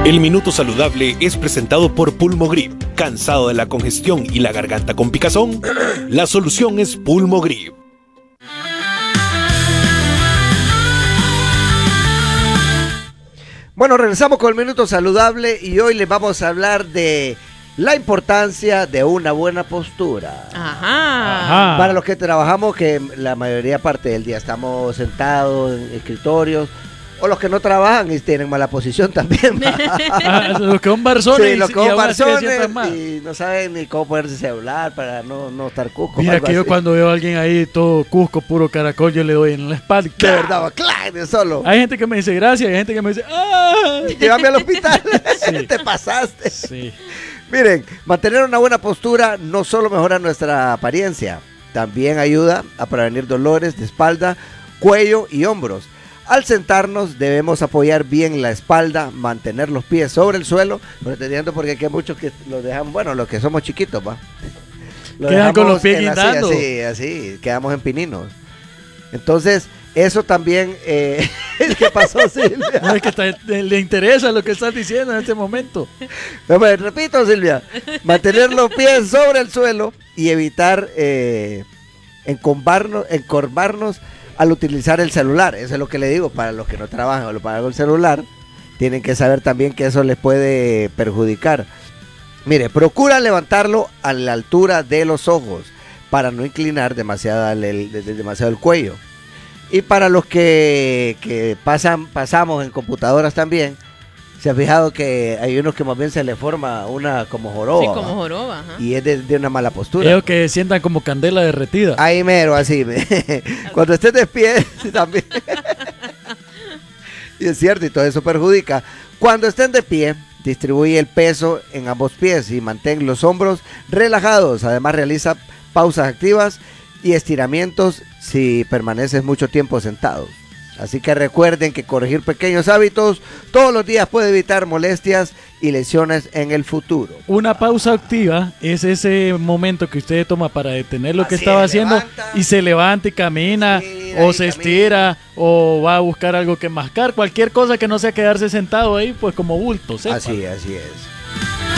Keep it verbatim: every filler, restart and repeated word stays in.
El Minuto Saludable es presentado por Pulmogrip. ¿Cansado de la congestión y la garganta con picazón? La solución es Pulmogrip. Bueno, regresamos con el Minuto Saludable y hoy les vamos a hablar de la importancia de una buena postura. Ajá. Ajá. Para los que trabajamos, que la mayoría parte del día estamos sentados en escritorios, o los que no trabajan y tienen mala posición también. Ah, los que son barzones Sí, los que y son aún así se barzones sientan mal. y no saben ni cómo ponerse celular para no, no estar cusco. Mira algo que yo así. cuando veo a alguien ahí todo cusco, puro caracol, yo le doy en la espalda. De verdad, va, claro, de solo. Hay gente que me dice gracias, hay gente que me dice ¡ah! Llévame al hospital. Sí. Te pasaste. Sí. Miren, mantener una buena postura no solo mejora nuestra apariencia, también ayuda a prevenir dolores de espalda, cuello y hombros. Al sentarnos debemos apoyar bien la espalda, mantener los pies sobre el suelo, protegiendo porque aquí hay muchos que los dejan, bueno, los que somos chiquitos, va. Lo Quedan con dejamos los pies en la guindando. silla, así, así, quedamos en pininos. Entonces, eso también, eh, ¿qué pasó, Silvia? No es que está- le interesa lo que estás diciendo en este momento. No, pues, repito, Silvia, mantener los pies sobre el suelo y evitar eh, encorvarnos, encorvarnos al utilizar el celular. Eso es lo que le digo, para los que no trabajan o lo pagan con el celular, tienen que saber también que eso les puede perjudicar. Mire, procura levantarlo a la altura de los ojos para no inclinar demasiado el, el- el- demasiado el cuello. Y para los que, que pasan, pasamos en computadoras también, se ha fijado que hay unos que más bien se le forma una como joroba. Sí, ¿va? como joroba. Ajá. Y es de, de una mala postura. Ellos que sientan como candela derretida. Ahí mero, así. Cuando estés de pie, también. Y es cierto, y todo eso perjudica. Cuando estén de pie, distribuye el peso en ambos pies y mantén los hombros relajados. Además, realiza pausas activas y estiramientos si permaneces mucho tiempo sentado. Así que recuerden que corregir pequeños hábitos todos los días puede evitar molestias y lesiones en el futuro. Una pausa activa es ese momento que usted toma para detener lo que Así estaba es, haciendo levanta. y se levanta y camina, Estira o y se camina. estira, o va a buscar algo que mascar, cualquier cosa que no sea quedarse sentado ahí, pues como bulto, sepa. Así, así es.